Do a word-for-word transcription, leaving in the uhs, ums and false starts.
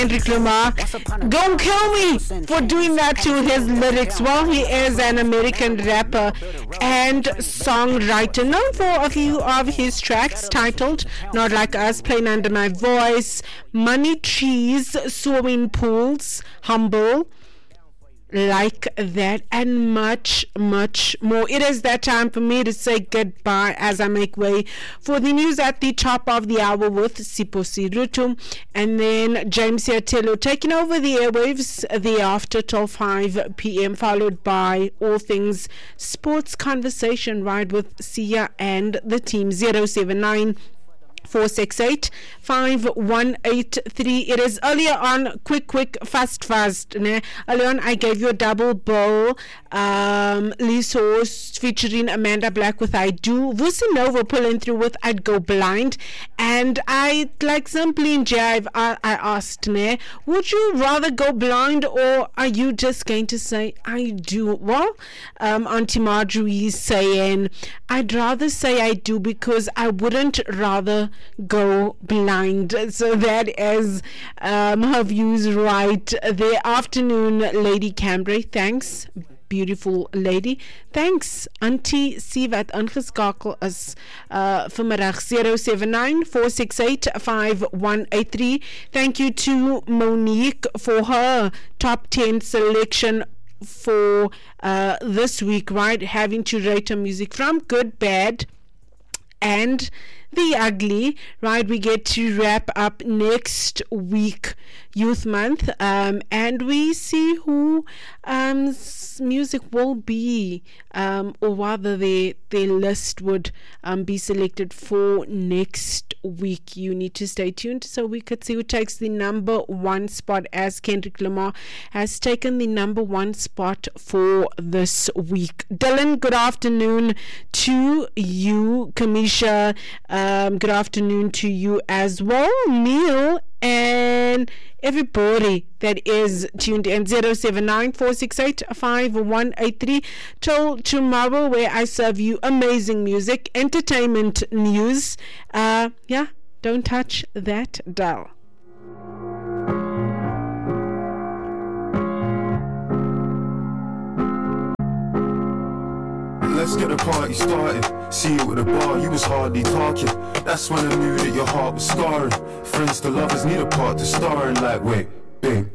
Kendrick Lamar. Don't kill me for doing that to his lyrics. Well, he is an American rapper and songwriter known for a few of his tracks titled Not Like Us, Playing Under My Voice, Money Trees, Swimming Pools, Humble, Like That, and much, much more. It is that time for me to say goodbye as I make way for the news at the top of the hour with Siposi Rutu, and then James Yatelo taking over the airwaves the after till five p.m., followed by all things sports conversation, right, with Sia and the team. Zero seven nine four six eight five one eight three. It is earlier on, quick quick fast fast ne? Earlier on I gave you a double bill, um Lisos featuring Amanda Black with I Do, Vusi Nova pulling through with I'd Go Blind, and I like simply in jive I, I asked ne, would you rather go blind or are you just going to say I do? Well, um Auntie Marjorie is saying I'd rather say I do because I wouldn't rather go blind. So that is um, her views right there. Afternoon, Lady Cambray. Thanks, beautiful lady. Thanks, Auntie Sivat ingeskakel is uh, vanmiddag. Zero seven nine four six eight five one eight three. Thank you to Monique for her top ten selection for uh, this week, right? Having to rate her music from good, bad, and the ugly, right? We get to wrap up next week, Youth Month, um, and we see who um, music will be, um, or rather their, their list would um, be selected for next week. You need to stay tuned so we could see who takes the number one spot, as Kendrick Lamar has taken the number one spot for this week. Dylan, good afternoon to you. Kamisha, um, good afternoon to you as well. Neil and everybody that is tuned in. Zero seven nine four six eight five one eight three till tomorrow, where I serve you amazing music, entertainment news. Uh, yeah, don't touch that dial. Let's get the party started. See you at the bar, you was hardly talking. That's when I knew that your heart was scarring. Friends to lovers need a part to star in. Like, wait, bing.